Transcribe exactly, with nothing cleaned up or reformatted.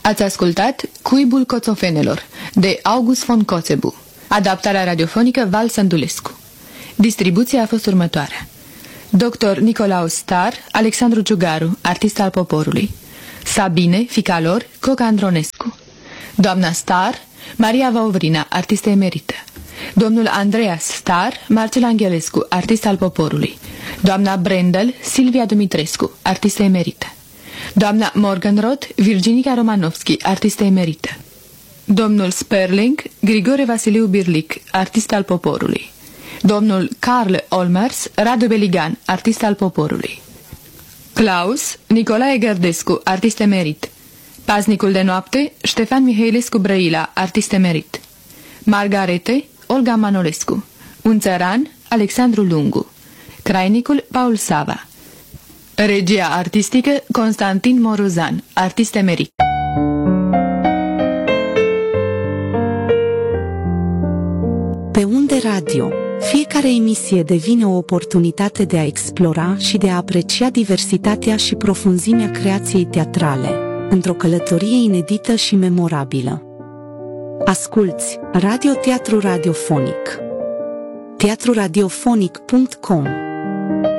Ați ascultat Cuibul Coțofenelor, de August von Kotzebue, adaptarea radiofonică Val Sândulescu. Distribuția a fost următoarea: doctor Nicolaus Star, Alexandru Giugaru, artist al poporului; Sabine, fica lor, Coca Andronescu; doamna Star, Maria Vauvrina, artistă emerită; domnul Andreas Star, Marcel Angelescu, artist al poporului; doamna Brendel, Silvia Dumitrescu, artistă emerită; doamna Morgenroth, Virginica Romanovski, artistă emerită; domnul Sperling, Grigore Vasiliu Birlic, artist al poporului; domnul Karl Olmers, Radu Beligan, artist al poporului; Klaus, Nicolae Gărdescu, artist emerit; paznicul de noapte, Ștefan Mihailescu Brăila, artist emerit; Margarete, Olga Manolescu; un țăran, Alexandru Lungu; crainicul, Paul Sava; regia artistică, Constantin Moruzan, artist emerit. Pe Unde Radio, fiecare emisie devine o oportunitate de a explora și de a aprecia diversitatea și profunzimea creației teatrale, într-o călătorie inedită și memorabilă. Asculți Radio Teatru Radiofonic. teatru radiofonic punct com